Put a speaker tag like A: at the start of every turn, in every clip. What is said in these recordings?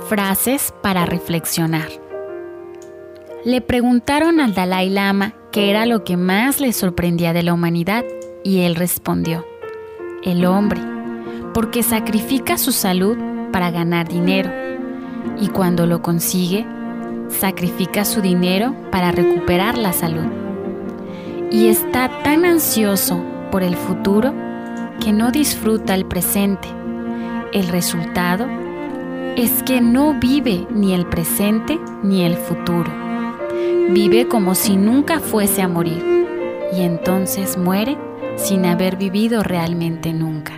A: Frases para reflexionar. Le preguntaron al Dalai Lama qué era lo que más le sorprendía de la humanidad y él respondió: el hombre, porque sacrifica su salud para ganar dinero y cuando lo consigue, sacrifica su dinero para recuperar la salud. Y está tan ansioso por el futuro que no disfruta el presente. El resultado es que no vive ni el presente ni el futuro. Vive como si nunca fuese a morir y entonces muere sin haber vivido realmente nunca.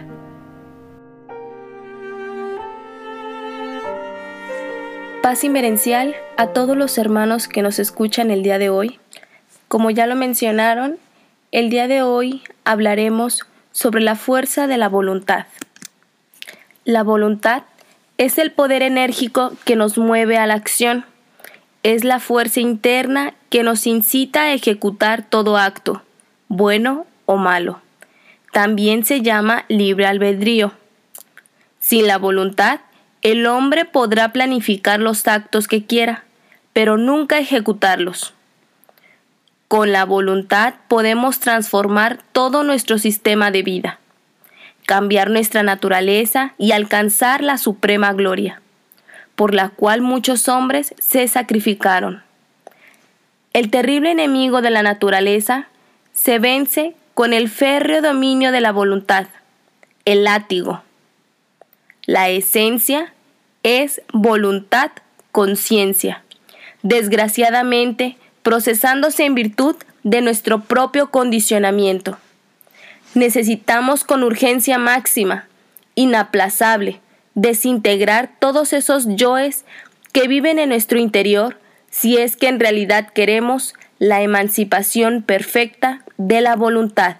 B: Paz inmerencial a todos los hermanos que nos escuchan el día de hoy. Como ya lo mencionaron, el día de hoy hablaremos sobre la fuerza de la voluntad. La voluntad es el poder enérgico que nos mueve a la acción. Es la fuerza interna que nos incita a ejecutar todo acto, bueno o malo. También se llama libre albedrío. Sin la voluntad, el hombre podrá planificar los actos que quiera, pero nunca ejecutarlos. Con la voluntad podemos transformar todo nuestro sistema de vida, cambiar nuestra naturaleza y alcanzar la suprema gloria, por la cual muchos hombres se sacrificaron. El terrible enemigo de la naturaleza se vence con el férreo dominio de la voluntad, el látigo. La esencia es voluntad-conciencia, desgraciadamente procesándose en virtud de nuestro propio condicionamiento. Necesitamos con urgencia máxima, inaplazable, desintegrar todos esos yoes que viven en nuestro interior si es que en realidad queremos la emancipación perfecta de la voluntad.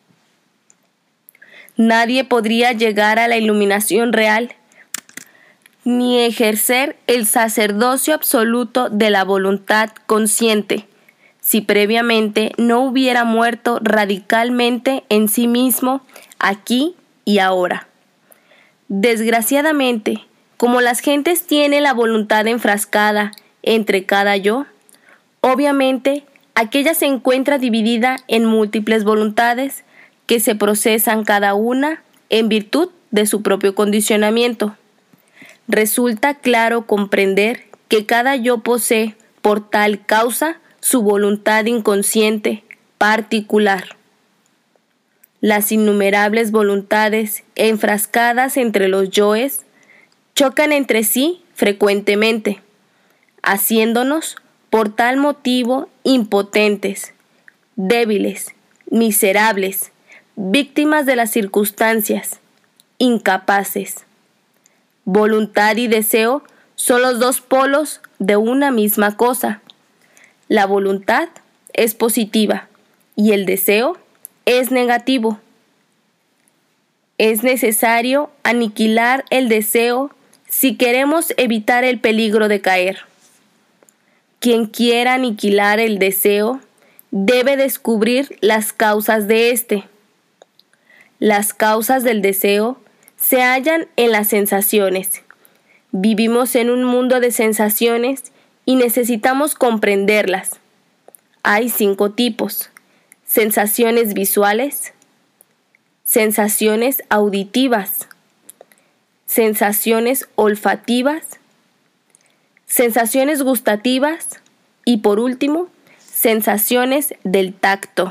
B: Nadie podría llegar a la iluminación real ni ejercer el sacerdocio absoluto de la voluntad consciente si previamente no hubiera muerto radicalmente en sí mismo aquí y ahora. Desgraciadamente, como las gentes tienen la voluntad enfrascada entre cada yo, obviamente aquella se encuentra dividida en múltiples voluntades que se procesan cada una en virtud de su propio condicionamiento. Resulta claro comprender que cada yo posee por tal causa su voluntad inconsciente particular. Las innumerables voluntades enfrascadas entre los yoes chocan entre sí frecuentemente, haciéndonos por tal motivo impotentes, débiles, miserables, víctimas de las circunstancias, incapaces. Voluntad y deseo son los dos polos de una misma cosa. La voluntad es positiva y el deseo es negativo. Es necesario aniquilar el deseo si queremos evitar el peligro de caer. Quien quiera aniquilar el deseo debe descubrir las causas de éste. Las causas del deseo se hallan en las sensaciones. Vivimos en un mundo de sensaciones y necesitamos comprenderlas. Hay 5 tipos: sensaciones visuales, sensaciones auditivas, sensaciones olfativas, sensaciones gustativas y por último, sensaciones del tacto.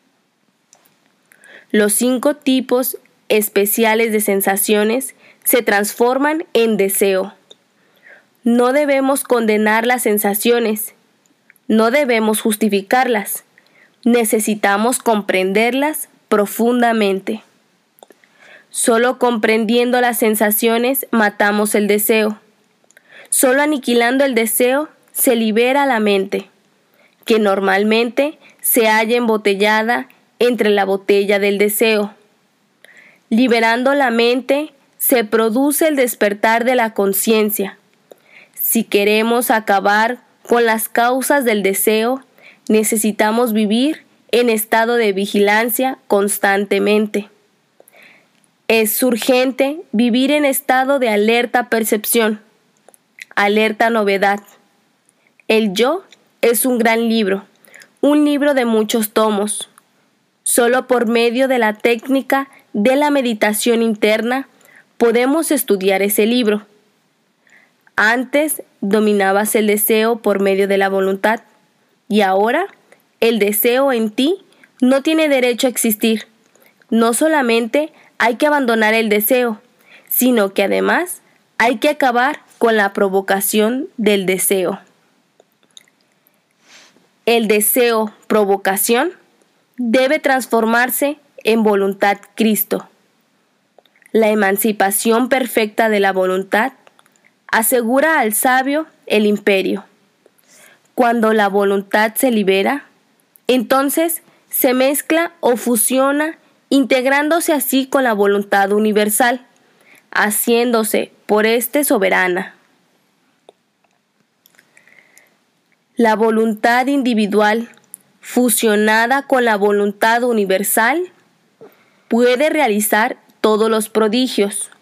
B: Los 5 tipos especiales de sensaciones se transforman en deseo. No debemos condenar las sensaciones, no debemos justificarlas, necesitamos comprenderlas profundamente. Solo comprendiendo las sensaciones matamos el deseo. Solo aniquilando el deseo se libera la mente, que normalmente se halla embotellada entre la botella del deseo. Liberando la mente, se produce el despertar de la conciencia. Si queremos acabar con las causas del deseo, necesitamos vivir en estado de vigilancia constantemente. Es urgente vivir en estado de alerta percepción. alerta novedad. El yo es un gran libro, un libro de muchos tomos. Solo por medio de la técnica de la meditación interna podemos estudiar ese libro. Antes dominabas el deseo por medio de la voluntad y ahora el deseo en ti no tiene derecho a existir. No solamente hay que abandonar el deseo, sino que además hay que acabar con la provocación del deseo. El deseo-provocación debe transformarse en voluntad Cristo. La emancipación perfecta de la voluntad asegura al sabio el imperio. Cuando la voluntad se libera, entonces se mezcla o fusiona, integrándose así con la voluntad universal, haciéndose por éste soberana. La voluntad individual, fusionada con la voluntad universal, puede realizar todos los prodigios.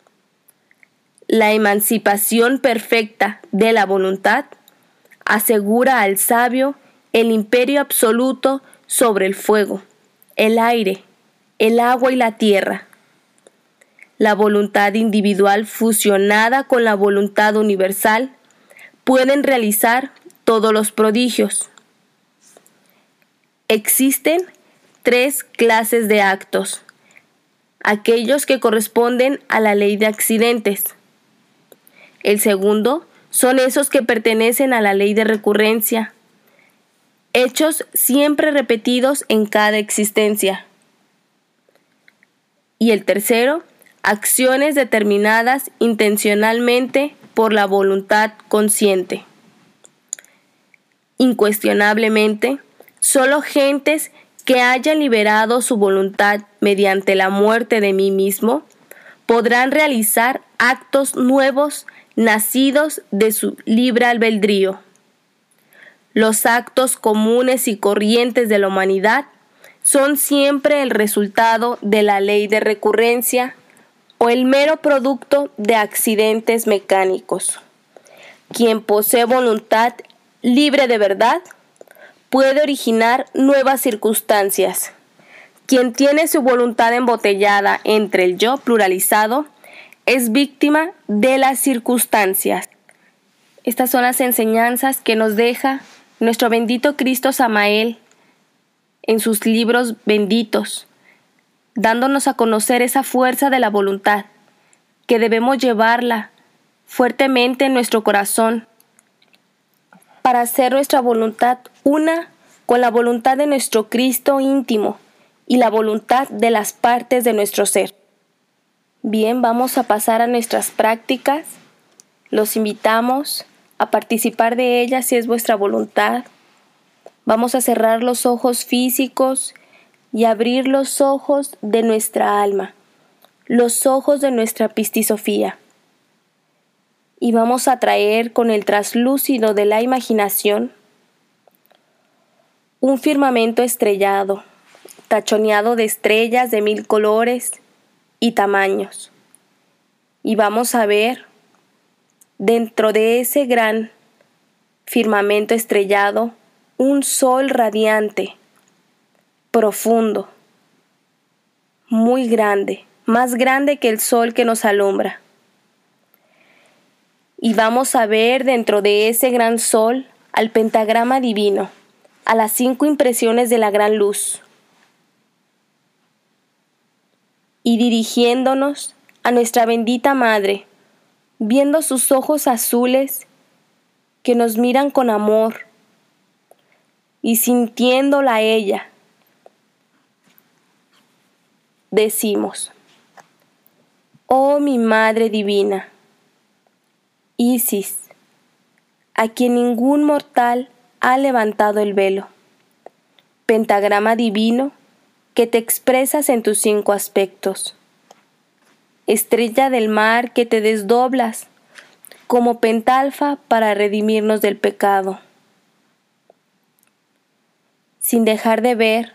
B: La emancipación perfecta de la voluntad asegura al sabio el imperio absoluto sobre el fuego, el aire, el agua y la tierra. La voluntad individual fusionada con la voluntad universal pueden realizar todos los prodigios. Existen 3 clases de actos: aquellos que corresponden a la ley de accidentes. El segundo son esos que pertenecen a la ley de recurrencia, hechos siempre repetidos en cada existencia. Y el tercero, acciones determinadas intencionalmente por la voluntad consciente. Incuestionablemente, solo gentes que hayan liberado su voluntad mediante la muerte de mí mismo podrán realizar actos nuevos nacidos de su libre albedrío. Los actos comunes y corrientes de la humanidad son siempre el resultado de la ley de recurrencia o el mero producto de accidentes mecánicos. Quien posee voluntad libre de verdad puede originar nuevas circunstancias. Quien tiene su voluntad embotellada entre el yo pluralizado es víctima de las circunstancias. Estas son las enseñanzas que nos deja nuestro bendito Cristo Samael en sus libros benditos, dándonos a conocer esa fuerza de la voluntad, que debemos llevarla fuertemente en nuestro corazón para hacer nuestra voluntad una con la voluntad de nuestro Cristo íntimo y la voluntad de las partes de nuestro ser. Bien, vamos a pasar a nuestras prácticas. Los invitamos a participar de ellas si es vuestra voluntad. Vamos a cerrar los ojos físicos y abrir los ojos de nuestra alma, los ojos de nuestra pistisofía. Y vamos a traer con el traslúcido de la imaginación un firmamento estrellado, tachoneado de estrellas de 1000 colores y tamaños. Y vamos a ver dentro de ese gran firmamento estrellado un sol radiante, profundo, muy grande, más grande que el sol que nos alumbra. Y vamos a ver dentro de ese gran sol al pentagrama divino, a las 5 impresiones de la gran luz. Y dirigiéndonos a nuestra bendita Madre, viendo sus ojos azules que nos miran con amor y sintiéndola a ella, decimos: oh mi Madre Divina, Isis, a quien ningún mortal ha levantado el velo, pentagrama divino que te expresas en tus 5 aspectos, estrella del mar que te desdoblas como pentalfa para redimirnos del pecado, sin dejar de ver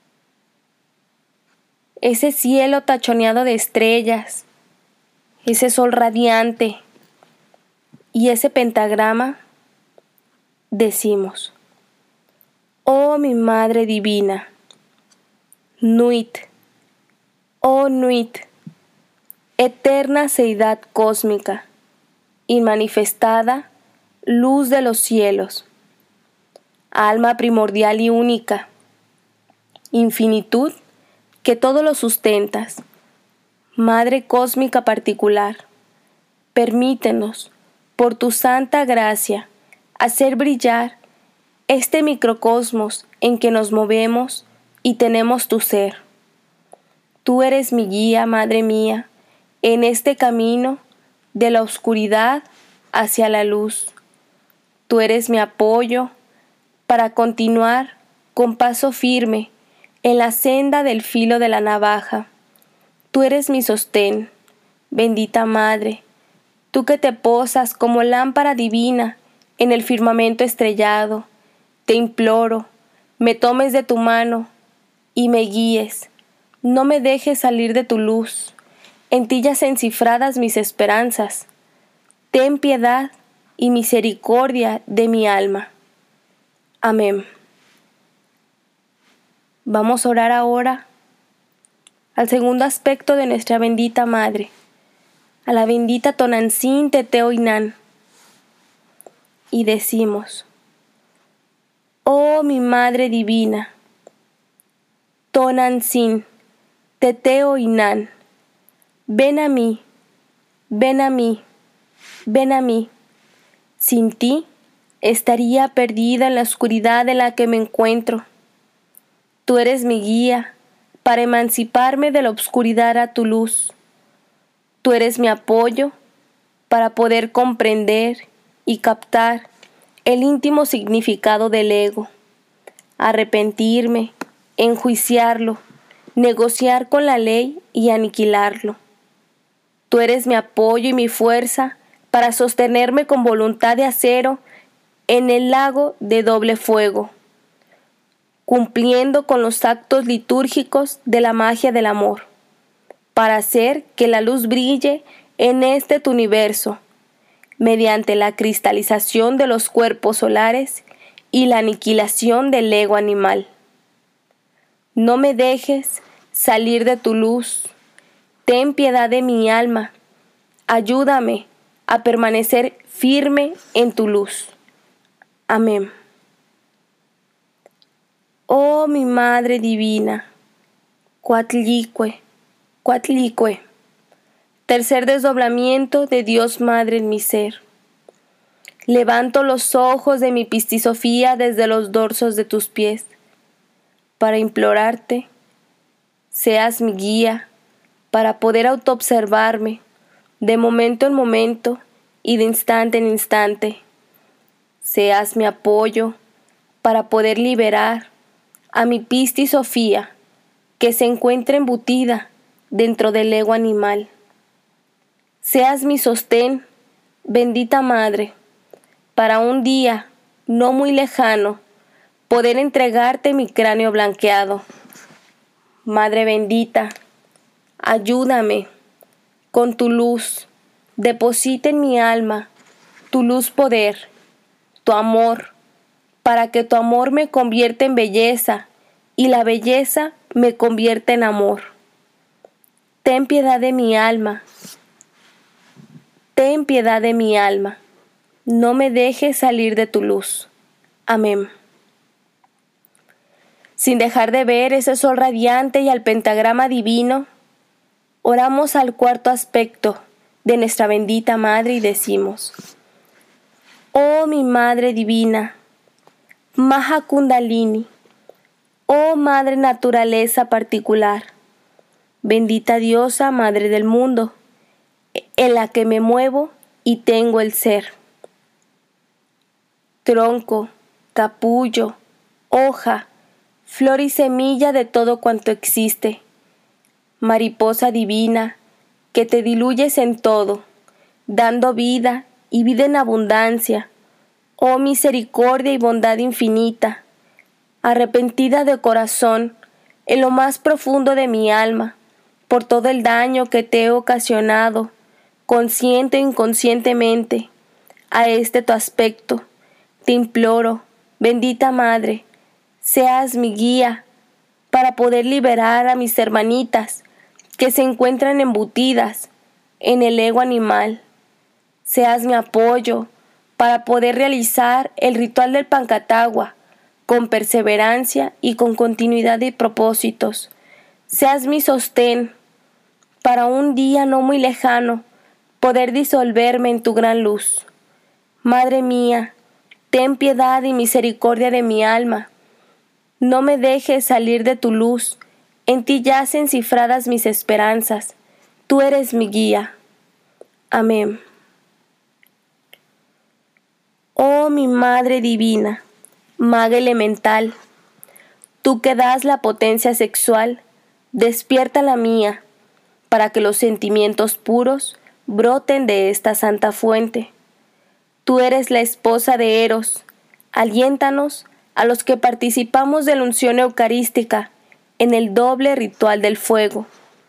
B: ese cielo tachoneado de estrellas, ese sol radiante, y ese pentagrama decimos: Oh mi Madre Divina, Nuit, oh Nuit, eterna seidad cósmica, inmanifestada, luz de los cielos, alma primordial y única, infinitud que todo lo sustentas, Madre cósmica particular, permítenos, por tu santa gracia, hacer brillar este microcosmos en que nos movemos y tenemos tu ser. Tú eres mi guía, Madre mía, en este camino de la oscuridad hacia la luz. Tú eres mi apoyo para continuar con paso firme en la senda del filo de la navaja. Tú eres mi sostén, bendita Madre, tú que te posas como lámpara divina en el firmamento estrellado. Te imploro, me tomes de tu mano y me guíes. No me dejes salir de tu luz. En ti yacen cifradas mis esperanzas. Ten piedad y misericordia de mi alma. Amén. Vamos a orar ahora al segundo aspecto de nuestra bendita Madre, a la bendita Tonantzin Teteo-Inan. Y decimos: Oh mi Madre Divina, Tonantzin Teteo-Inan, ven a mí, ven a mí, ven a mí. Sin ti estaría perdida en la oscuridad en la que me encuentro. Tú eres mi guía para emanciparme de la oscuridad a tu luz. Tú eres mi apoyo para poder comprender y captar el íntimo significado del ego, arrepentirme, enjuiciarlo, negociar con la ley y aniquilarlo. Tú eres mi apoyo y mi fuerza para sostenerme con voluntad de acero en el lago de doble fuego, cumpliendo con los actos litúrgicos de la magia del amor, para hacer que la luz brille en este tu universo, mediante la cristalización de los cuerpos solares y la aniquilación del ego animal. No me dejes salir de tu luz. Ten piedad de mi alma. Ayúdame a permanecer firme en tu luz. Amén. Oh mi Madre Divina, Coatlicue, Coatlicue, tercer desdoblamiento de Dios Madre en mi ser. Levanto los ojos de mi pistisofía desde los dorsos de tus pies, para implorarte, seas mi guía, para poder autoobservarme de momento en momento y de instante en instante. Seas mi apoyo para poder liberar a mi pistisofía que se encuentra embutida dentro del ego animal. Seas mi sostén, bendita Madre, para un día no muy lejano poder entregarte mi cráneo blanqueado. Madre bendita, ayúdame con tu luz, deposita en mi alma tu luz poder, tu amor, para que tu amor me convierta en belleza y la belleza me convierta en amor. Ten piedad de mi alma, ten piedad de mi alma, no me dejes salir de tu luz. Amén. Sin dejar de ver ese sol radiante y al pentagrama divino, oramos al cuarto aspecto de nuestra bendita Madre y decimos: Oh mi Madre Divina, Maha Kundalini, oh Madre Naturaleza particular, bendita Diosa Madre del mundo, en la que me muevo y tengo el ser. Tronco, capullo, hoja, flor y semilla de todo cuanto existe, mariposa divina, que te diluyes en todo, dando vida y vida en abundancia, oh misericordia y bondad infinita, arrepentida de corazón, en lo más profundo de mi alma, por todo el daño que te he ocasionado, consciente e inconscientemente, a este tu aspecto. Te imploro, bendita Madre, seas mi guía para poder liberar a mis hermanitas que se encuentran embutidas en el ego animal. Seas mi apoyo para poder realizar el ritual del Pancatagua con perseverancia y con continuidad de propósitos. Seas mi sostén para un día no muy lejano poder disolverme en tu gran luz. Madre mía, ten piedad y misericordia de mi alma. No me dejes salir de tu luz. En ti yacen cifradas mis esperanzas. Tú eres mi guía. Amén. Oh mi Madre Divina, Maga Elemental, tú que das la potencia sexual, despierta la mía, para que los sentimientos puros broten de esta santa fuente. Tú eres la esposa de Eros, aliéntanos a los que participamos de la unción eucarística en el doble ritual del fuego.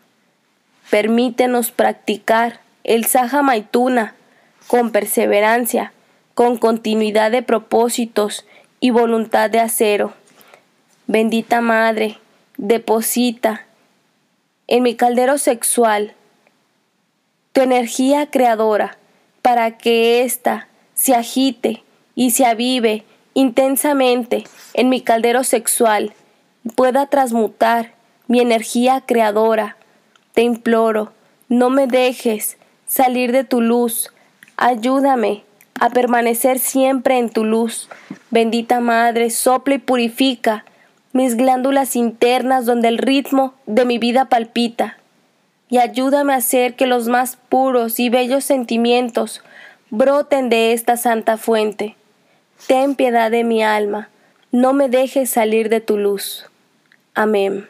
B: Permítenos practicar el Saha Maituna con perseverancia, con continuidad de propósitos y voluntad de acero. Bendita Madre, deposita en mi caldero sexual tu energía creadora para que ésta se agite y se avive intensamente en mi caldero sexual y pueda transmutar mi energía creadora. Te imploro, no me dejes salir de tu luz. Ayúdame a permanecer siempre en tu luz. Bendita Madre, sopla y purifica mis glándulas internas donde el ritmo de mi vida palpita. Y ayúdame a hacer que los más puros y bellos sentimientos broten de esta santa fuente. Ten piedad de mi alma, no me dejes salir de tu luz. Amén.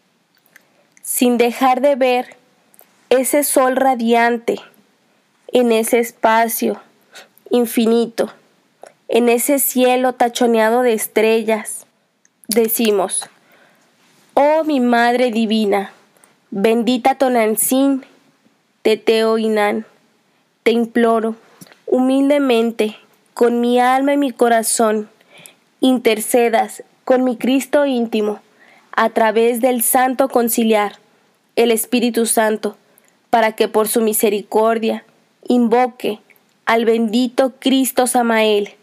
B: Sin dejar de ver ese sol radiante en ese espacio infinito, en ese cielo tachoneado de estrellas, decimos: oh mi Madre Divina, bendita Tonantzin, Teteo Inan, te imploro, humildemente, con mi alma y mi corazón, intercedas con mi Cristo íntimo, a través del Santo Conciliar, el Espíritu Santo, para que por su misericordia invoque al bendito Cristo Samael,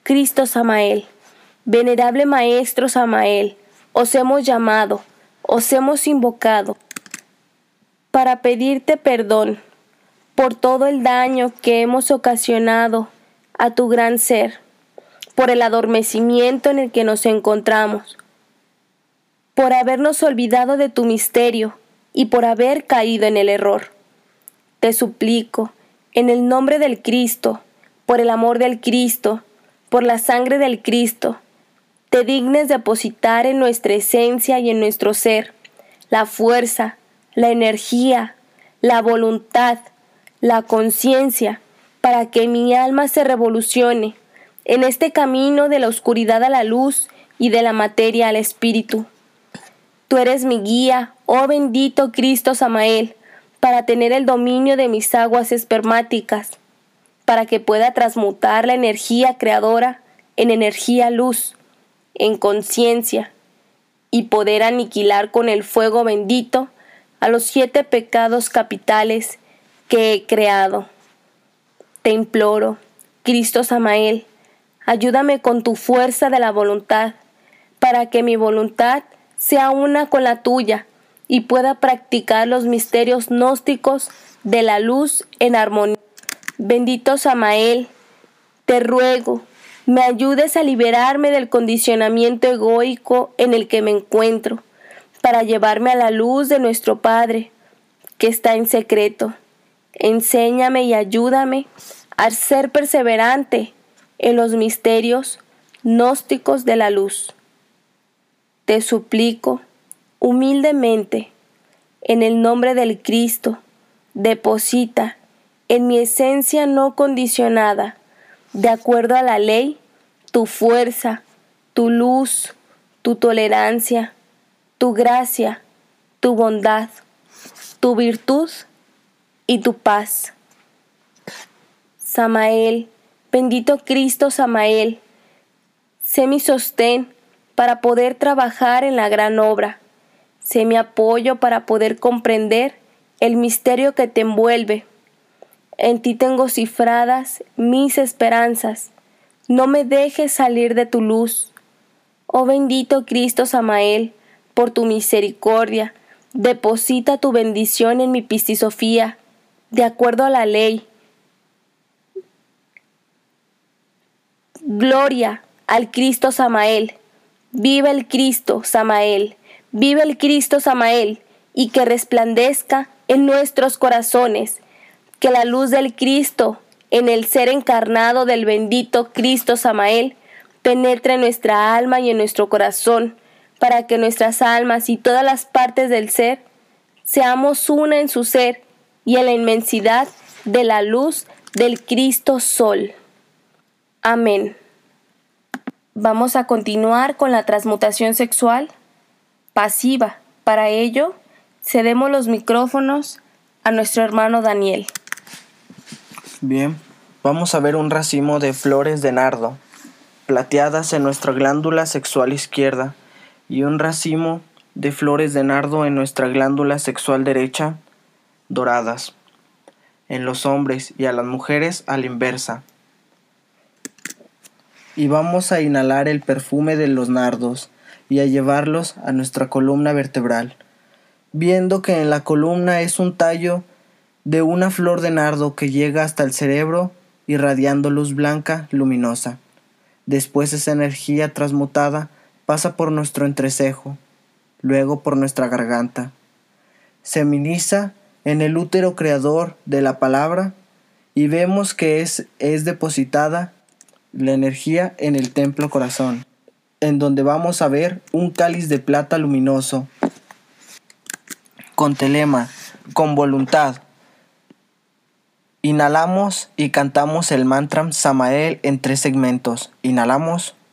B: venerable Maestro Samael, os hemos llamado, os hemos invocado, para pedirte perdón por todo el daño que hemos ocasionado a tu gran ser, por el adormecimiento en el que nos encontramos, por habernos olvidado de tu misterio y por haber caído en el error. Te suplico, en el nombre del Cristo, por el amor del Cristo, por la sangre del Cristo, te dignes depositar en nuestra esencia y en nuestro ser la fuerza, la energía, la voluntad, la conciencia, para que mi alma se revolucione en este camino de la oscuridad a la luz y de la materia al espíritu. Tú eres mi guía, oh bendito Cristo Samael, para tener el dominio de mis aguas espermáticas, para que pueda transmutar la energía creadora en energía luz, en conciencia, y poder aniquilar con el fuego bendito a los 7 pecados capitales que he creado. Te imploro, Cristo Samael, ayúdame con tu fuerza de la voluntad, para que mi voluntad sea una con la tuya y pueda practicar los misterios gnósticos de la luz en armonía. Bendito Samael, te ruego, me ayudes a liberarme del condicionamiento egoico en el que me encuentro, para llevarme a la luz de nuestro Padre, que está en secreto. Enséñame y ayúdame a ser perseverante en los misterios gnósticos de la luz. Te suplico, humildemente, en el nombre del Cristo, deposita en mi esencia no condicionada, de acuerdo a la ley, tu fuerza, tu luz, tu tolerancia, tu gracia, tu bondad, tu virtud y tu paz. Samael, Bendito Cristo Samael, sé mi sostén para poder trabajar en la gran obra. Sé mi apoyo para poder comprender el misterio que te envuelve. En ti tengo cifradas mis esperanzas. No me dejes salir de tu luz. Oh bendito Cristo Samael, por tu misericordia, deposita tu bendición en mi pistisofía, de acuerdo a la ley. Gloria al Cristo Samael. Viva el Cristo Samael. Viva el Cristo Samael, y que resplandezca en nuestros corazones. Que la luz del Cristo, en el ser encarnado del bendito Cristo Samael, penetre en nuestra alma y en nuestro corazón, para que nuestras almas y todas las partes del ser seamos una en su ser y en la inmensidad de la luz del Cristo Sol. Amén. Vamos a continuar con la transmutación sexual pasiva. Para ello, cedemos los micrófonos a nuestro hermano Daniel.
C: Bien, vamos a ver un racimo de flores de nardo, plateadas en nuestra glándula sexual izquierda, y un racimo de flores de nardo en nuestra glándula sexual derecha, doradas, en los hombres, y a las mujeres a la inversa. Y vamos a inhalar el perfume de los nardos y a llevarlos a nuestra columna vertebral, viendo que en la columna es un tallo de una flor de nardo que llega hasta el cerebro irradiando luz blanca luminosa. Después esa energía transmutada pasa por nuestro entrecejo, luego por nuestra garganta. Se ameniza en el útero creador de la palabra y vemos que es depositada la energía en el templo corazón, en donde vamos a ver un cáliz de plata luminoso, con telema, con voluntad. Inhalamos y cantamos el mantra Samael en 3 segmentos. Inhalamos.